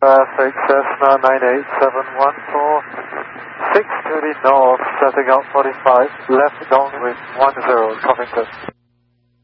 Traffic Cessna 98714, 630 north, setting out 45, left downwind 10, Covington.